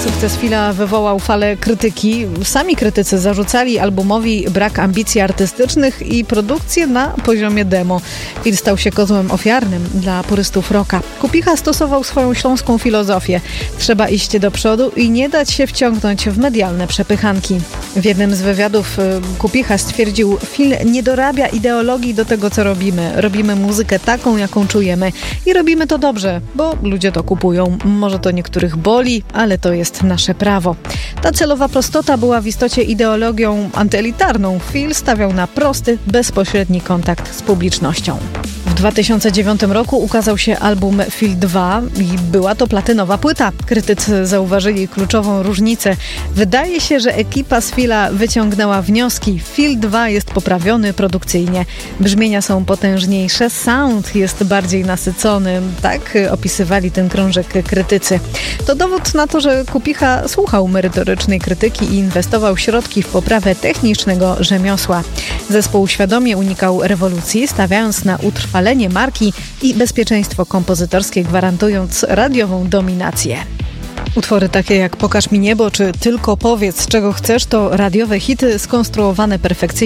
Sukces Phila wywołał falę krytyki. Sami krytycy zarzucali albumowi brak ambicji artystycznych i produkcję na poziomie demo. Phil stał się kozłem ofiarnym dla purystów rocka. Kupicha stosował swoją śląską filozofię. Trzeba iść do przodu i nie dać się wciągnąć w medialne przepychanki. W jednym z wywiadów Kupicha stwierdził: Phil nie dorabia ideologii do tego, co robimy. Robimy muzykę taką, jaką czujemy i robimy to dobrze, bo ludzie to kupują. Może to niektórych boli, ale to jest nasze prawo. Ta celowa prostota była w istocie ideologią antyelitarną. Phil stawiał na prosty, bezpośredni kontakt z publicznością. W 2009 roku ukazał się album Phil 2 i była to platynowa płyta. Krytycy zauważyli kluczową różnicę. Wydaje się, że ekipa z Phila wyciągnęła wnioski. Phil 2 jest poprawiony produkcyjnie. Brzmienia są potężniejsze, sound jest bardziej nasycony. Tak opisywali ten krążek krytycy. To dowód na to, że Kupicha słuchał merytorycznej krytyki i inwestował środki w poprawę technicznego rzemiosła. Zespół świadomie unikał rewolucji, stawiając na utrwalenie marki i bezpieczeństwo kompozytorskie, gwarantując radiową dominację. Utwory takie jak Pokaż mi niebo czy Tylko powiedz, czego chcesz to radiowe hity skonstruowane perfekcyjnie